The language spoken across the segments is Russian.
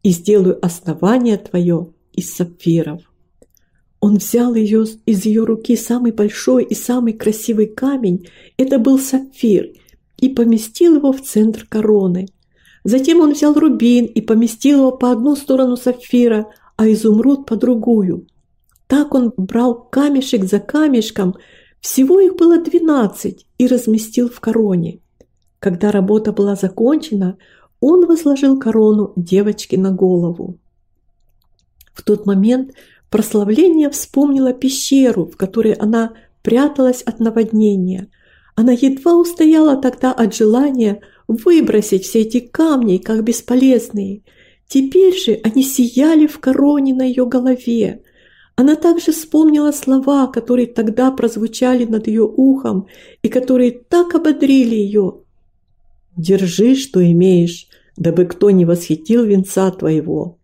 и сделаю основание твое из сапфиров». Он взял из ее руки самый большой и самый красивый камень, это был сапфир, и поместил его в центр короны. Затем он взял рубин и поместил его по одну сторону сапфира, а изумруд по другую. Так он брал камешек за камешком, всего их было 12, и разместил в короне. Когда работа была закончена, он возложил корону девочке на голову. В тот момент Прославление вспомнила пещеру, в которой она пряталась от наводнения. Она едва устояла тогда от желания выбросить все эти камни, как бесполезные. Теперь же они сияли в короне на ее голове. Она также вспомнила слова, которые тогда прозвучали над ее ухом и которые так ободрили ее. «Держи, что имеешь, дабы кто не восхитил венца твоего».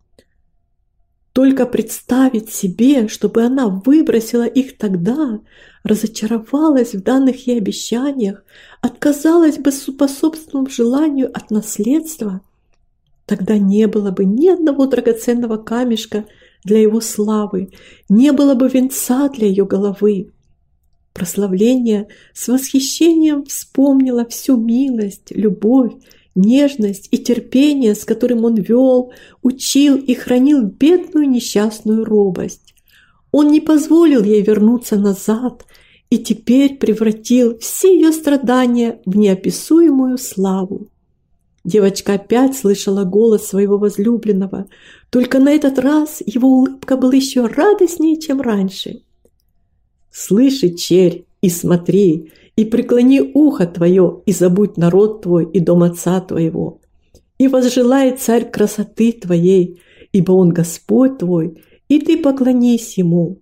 Только представить себе, чтобы она выбросила их тогда, разочаровалась в данных ей обещаниях, отказалась бы по собственному желанию от наследства, тогда не было бы ни одного драгоценного камешка для его славы, не было бы венца для ее головы. Прославление с восхищением вспомнила всю милость, любовь, нежность и терпение, с которым он вел, учил и хранил бедную несчастную робость. Он не позволил ей вернуться назад и теперь превратил все ее страдания в неописуемую славу. Девочка опять слышала голос своего возлюбленного, только на этот раз его улыбка была еще радостнее, чем раньше. «Слыши, черь, и смотри, и преклони ухо твое, и забудь народ твой и дом отца твоего. И возжелает царь красоты твоей, ибо он Господь твой, и ты поклонись ему».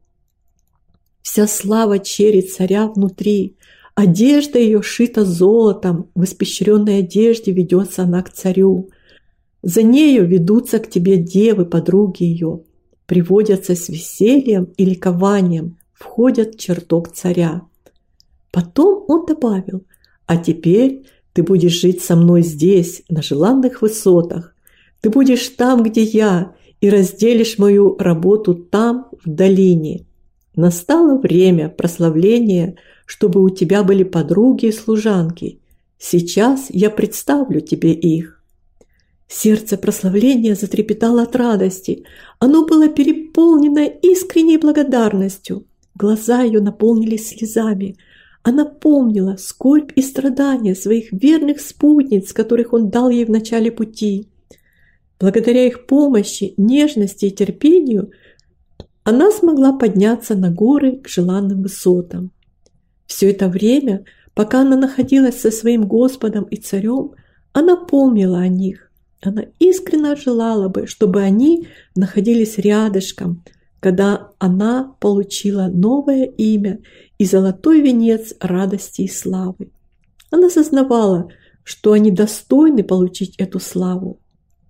Вся слава чери царя внутри, одежда ее шита золотом, в испещренной одежде ведется она к царю. За нею ведутся к тебе девы, подруги ее, приводятся с весельем и ликованием, входят в чертог царя. Потом он добавил: «А теперь ты будешь жить со мной здесь, на желанных высотах. Ты будешь там, где я, и разделишь мою работу там, в долине. Настало время прославления, чтобы у тебя были подруги и служанки. Сейчас я представлю тебе их». Сердце прославления затрепетало от радости. Оно было переполнено искренней благодарностью. Глаза ее наполнились слезами. Она помнила скорбь и страдания своих верных спутниц, которых он дал ей в начале пути. Благодаря их помощи, нежности и терпению она смогла подняться на горы к желанным высотам. Все это время, пока она находилась со своим Господом и Царем, она помнила о них. Она искренне желала бы, чтобы они находились рядышком, когда она получила новое имя и золотой венец радости и славы. Она сознавала, что они достойны получить эту славу.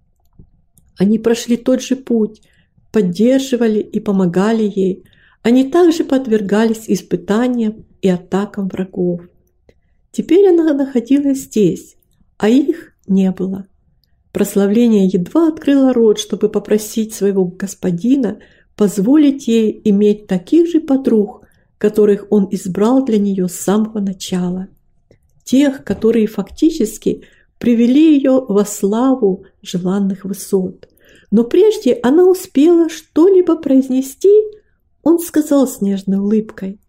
Они прошли тот же путь, поддерживали и помогали ей. Они также подвергались испытаниям и атакам врагов. Теперь она находилась здесь, а их не было. Прославление едва открыло рот, чтобы попросить своего господина позволить ей иметь таких же подруг, которых он избрал для нее с самого начала. Тех, которые фактически привели ее во славу желанных высот. Но прежде она успела что-либо произнести, он сказал с нежной улыбкой: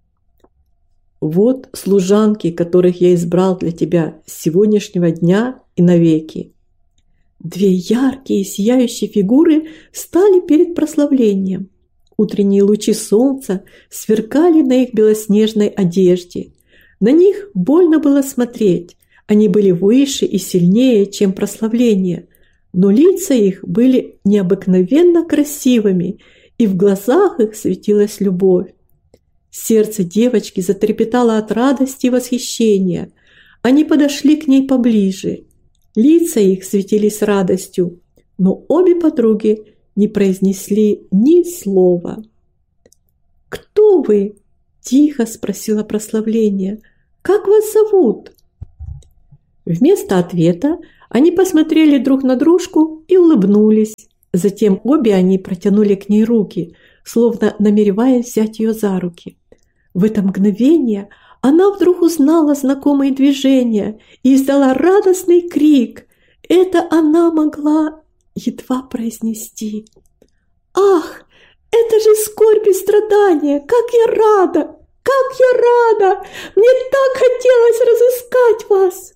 «Вот служанки, которых я избрал для тебя с сегодняшнего дня и навеки». Две яркие сияющие фигуры стали перед прославлением. Утренние лучи солнца сверкали на их белоснежной одежде. На них больно было смотреть. Они были выше и сильнее, чем прославление, но лица их были необыкновенно красивыми, и в глазах их светилась любовь. Сердце девочки затрепетало от радости и восхищения. Они подошли к ней поближе. Лица их светились радостью, но обе подруги не произнесли ни слова. «Кто вы?» – тихо спросила прославление. «Как вас зовут?» Вместо ответа они посмотрели друг на дружку и улыбнулись. Затем обе они протянули к ней руки, словно намереваясь взять ее за руки. В это мгновение она вдруг узнала знакомые движения и издала радостный крик. Это она могла едва произнести. «Ах, это же скорбь и страдания! Как я рада! Как я рада! Мне так хотелось разыскать вас!»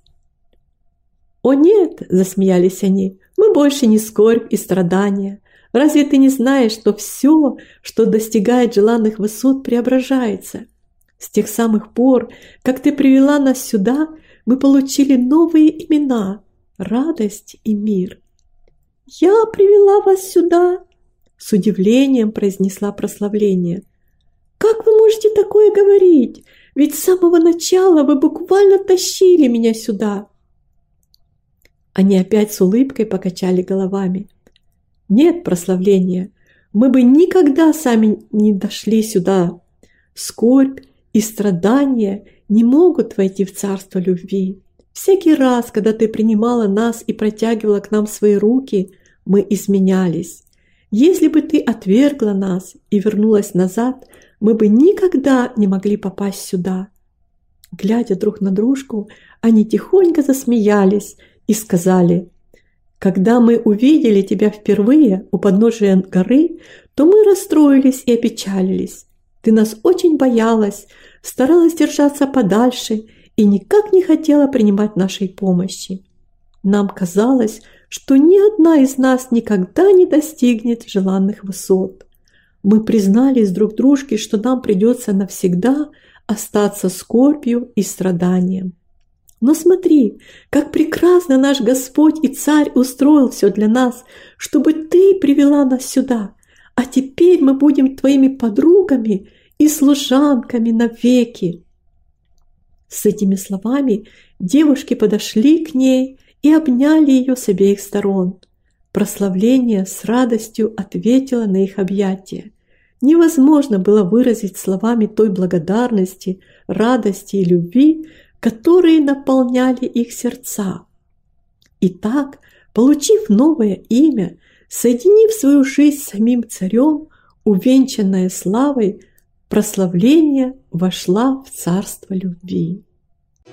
«О нет!» – засмеялись они. «Мы больше не скорбь и страдания. Разве ты не знаешь, что все, что достигает желанных высот, преображается? С тех самых пор, как ты привела нас сюда, мы получили новые имена – радость и мир». «Я привела вас сюда?» – с удивлением произнесла прославление. «Как вы можете такое говорить? Ведь с самого начала вы буквально тащили меня сюда». Они опять с улыбкой покачали головами. «Нет, прославление, мы бы никогда сами не дошли сюда. Скорбь и страдания не могут войти в царство любви. Всякий раз, когда ты принимала нас и протягивала к нам свои руки, мы изменялись. Если бы ты отвергла нас и вернулась назад, мы бы никогда не могли попасть сюда». Глядя друг на дружку, они тихонько засмеялись и сказали: «Когда мы увидели тебя впервые у подножия горы, то мы расстроились и опечалились. Ты нас очень боялась, старалась держаться подальше и никак не хотела принимать нашей помощи. Нам казалось, что ни одна из нас никогда не достигнет желанных высот. Мы признались друг дружке, что нам придется навсегда остаться скорбью и страданием. Но смотри, как прекрасно наш Господь и Царь устроил все для нас, чтобы ты привела нас сюда, а теперь мы будем твоими подругами и служанками навеки». С этими словами девушки подошли к ней и обняли ее с обеих сторон. Прославление с радостью ответило на их объятия. Невозможно было выразить словами той благодарности, радости и любви, которые наполняли их сердца. Итак, получив новое имя, соединив свою жизнь с самим царем, увенчанная славой, прославление вошла в царство любви.